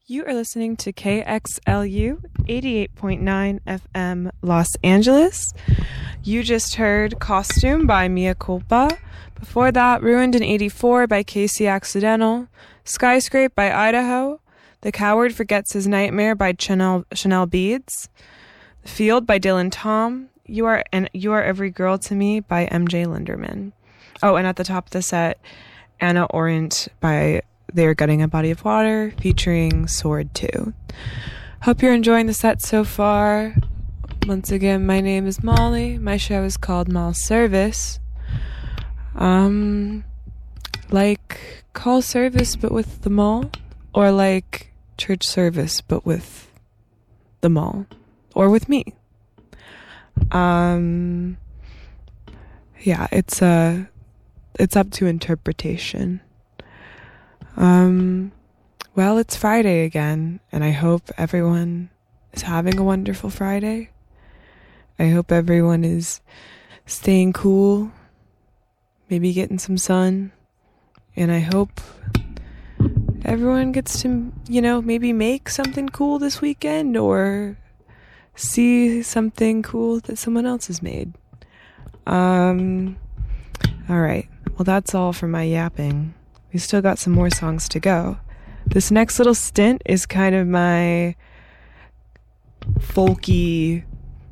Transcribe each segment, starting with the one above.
You are listening to KXLU 88.9 FM Los Angeles. You just heard Costume by Mia Culpa. Before that, Ruined in 84 by Casey Accidental. Skyscrape by Idaho. The Coward Forgets His Nightmare by Chanel Beads. The Field by Dylan Tom. You Are Every Girl to Me by MJ Linderman. Oh, and at the top of the set, Anna Orient by They're Gutting a Body of Water featuring Sword 2. Hope you're enjoying the set so far. Once again, my name is Molly. My show is called Mall Service. Like call service but with the mall, or like church service but with the mall, or with me. Yeah, it's up to interpretation. Well, it's Friday again, and I hope everyone is having a wonderful Friday. I hope everyone is staying cool, maybe getting some sun, and I hope everyone gets to, maybe make something cool this weekend or see something cool that someone else has made. All right. Well, that's all for my yapping. We still got some more songs to go. This next little stint is kind of my folky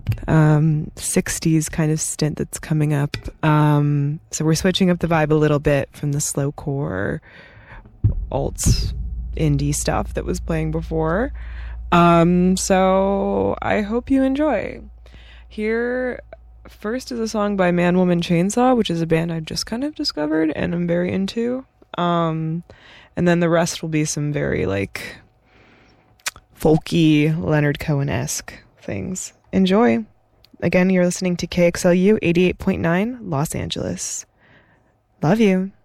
60s kind of stint that's coming up. So we're switching up the vibe a little bit from the slowcore alt indie stuff that was playing before. So I hope you enjoy. Here first is a song by Man Woman Chainsaw, which is a band I've just kind of discovered and I'm very into. And then the rest will be some very folky Leonard Cohen-esque things. Enjoy. Again, you're listening to KXLU 88.9 Los Angeles. Love you.